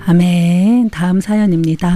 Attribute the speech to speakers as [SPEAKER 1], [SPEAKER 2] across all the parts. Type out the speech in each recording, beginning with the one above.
[SPEAKER 1] 아멘. 다음 사연입니다.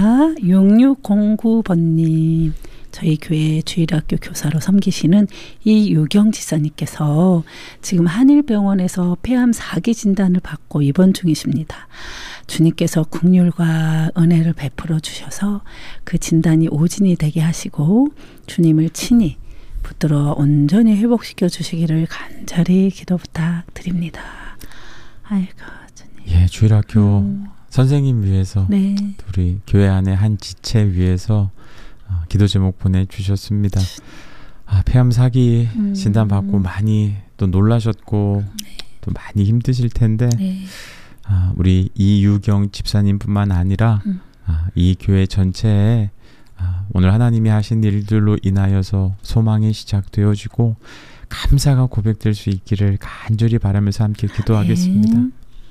[SPEAKER 1] 6609번님. 저희 교회 주일학교 교사로 섬기시는 이유경 지사님께서 지금 한일병원에서 폐암 4기 진단을 받고 입원 중이십니다. 주님께서 긍휼과 은혜를 베풀어 주셔서 그 진단이 오진이 되게 하시고 주님을 친히 붙들어 온전히 회복시켜 주시기를 간절히 기도 부탁드립니다. 아이고 주님.
[SPEAKER 2] 예, 주일학교 선생님 위해서
[SPEAKER 1] 네.
[SPEAKER 2] 우리 교회 안에 한 지체 위해서 기도 제목 보내주셨습니다. 폐암 4기 진단받고 많이 또 놀라셨고 또 많이 힘드실 텐데 우리 이유경 집사님뿐만 아니라 이 교회 전체에 오늘 하나님이 하신 일들로 인하여서 소망이 시작되어지고 감사가 고백될 수 있기를 간절히 바라면서 함께 기도하겠습니다.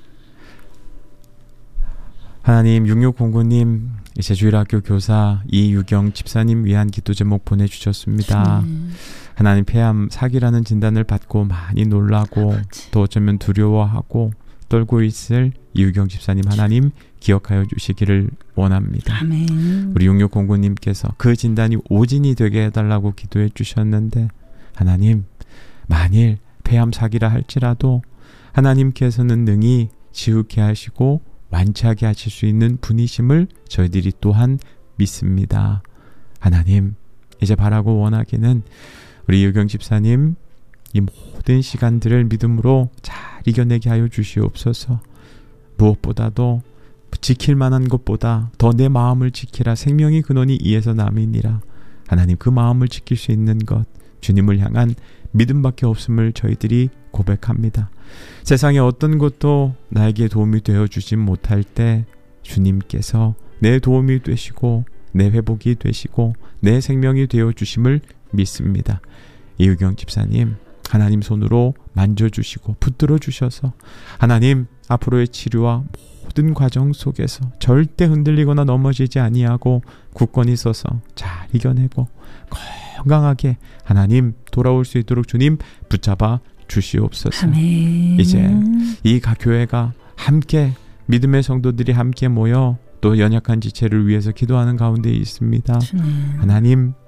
[SPEAKER 2] 하나님, 6609님 이제 주일학교 교사 이유경 집사님 위한 기도 제목 보내주셨습니다. 하나님, 폐암 4기라는 진단을 받고 많이 놀라고 또 어쩌면 두려워하고 떨고 있을 이유경 집사님 하나님 기억하여 주시기를 원합니다.
[SPEAKER 1] 아멘.
[SPEAKER 2] 우리 6609님께서 그 진단이 오진이 되게 해달라고 기도해 주셨는데 하나님, 만일 폐암 4기라 할지라도 하나님께서는 능히 지우게 하시고 완치하게 하실 수 있는 분이심을 저희들이 또한 믿습니다. 하나님, 이제 바라고 원하기는 우리 유경 집사님 이 모든 시간들을 믿음으로 잘 이겨내게 하여 주시옵소서. 무엇보다도 지킬 만한 것보다 더 내 마음을 지키라. 생명의 근원이 이에서 남이니라. 하나님, 그 마음을 지킬 수 있는 것 주님을 향한 믿음밖에 없음을 저희들이 고백합니다. 세상의 어떤 것도 나에게 도움이 되어주지 못할 때 주님께서 내 도움이 되시고 내 회복이 되시고 내 생명이 되어주심을 믿습니다. 이유경 집사님, 하나님 손으로 만져주시고 붙들어 주셔서 하나님 앞으로의 치료와 모든 과정 속에서 절대 흔들리거나 넘어지지 아니하고 굳건히 서서 잘 이겨내고 건강하게 하나님 돌아올 수 있도록 주님 붙잡아 주시옵소서.
[SPEAKER 1] 아멘.
[SPEAKER 2] 이제 이 교회가 함께 믿음의 성도들이 함께 모여 또 연약한 지체를 위해서 기도하는 가운데 있습니다.
[SPEAKER 1] 주님.
[SPEAKER 2] 하나님,